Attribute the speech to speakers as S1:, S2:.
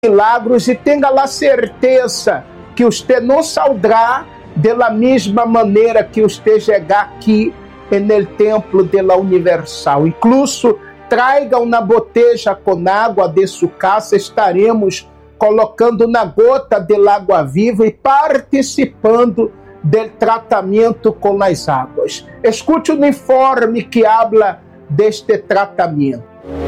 S1: milagros e tenha a certeza que você não saldrá da mesma maneira que você chegar aqui no templo da Universal. Incluso traiga uma botella com água de sua casa, estaremos colocando na gota de água viva e participando do tratamento com as águas. Escute o informe que habla deste tratamento.